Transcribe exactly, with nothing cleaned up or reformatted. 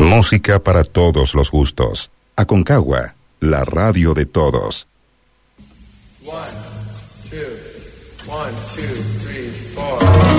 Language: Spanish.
Música para todos los gustos. Aconcagua, la radio de todos. One, two, one, two, three, four.